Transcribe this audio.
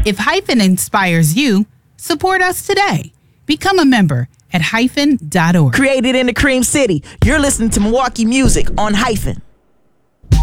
If Hyphen inspires you, support us today. Become a member at hyphen.org. Created in the Cream City. You're listening to Milwaukee music on Hyphen.